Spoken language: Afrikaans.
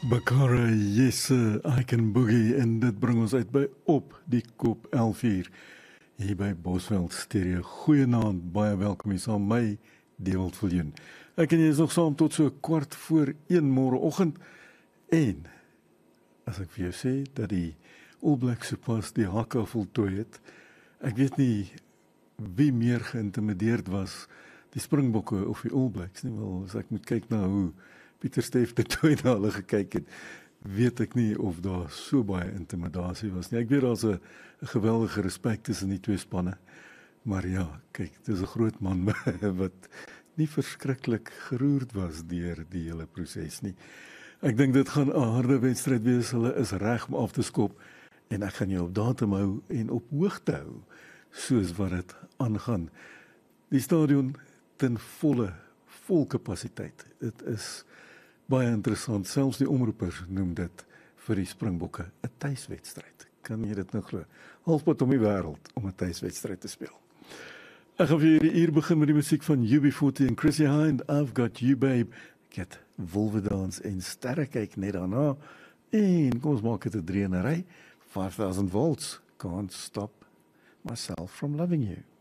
Bakara, yes, I can boogie en dit bring ons uit by op die koop 11:00 hier by Bosveld Stereo. Goeienaand, baie welkom hier saam my Dewald Viljoen. Ek en jy is nog saam tot so 1:15 môreoggend en as ek vir jou sê dat die All Blacks sopas die hakke voltooi het, ek weet nie wie meer geïntimideerd was, die Springbokke of die All Blacks nie, wel as ek moet kyk na hoe Pieter Steef de Tooi na hulle gekyk het, weet ek nie of daar so baie intimidasie was nie. Ek weet daar's 'n geweldige respek tussen die twee spanne, maar ja, kyk, dit is 'n groot man wat nie verskriklik geroerd was deur die hele proses nie. Ek dink dit gaan 'n harde wedstryd wees, hulle is reg om af te skop, en ek gaan jou op datum hou en op hoogte hou, soos wat dit aangaan. Die stadion ten volle, vol kapasiteit. Dit is baie interessant, selfs die omroepers noem dit vir die Springbokke 'n tuiswedstryd. Kan jy dit nou glo? Halfpad om die wêreld om 'n tuiswedstryd te speel. Ek gaan vir hierdie uur begin met die musiek van UB40 en Chrissy Hynde, I've Got You Babe. Ek het Wolvedans en Sterrekyk net daarna. En kom ons maak dit 'n 3 in 'n ry. 5000 volts, can't stop myself from loving you.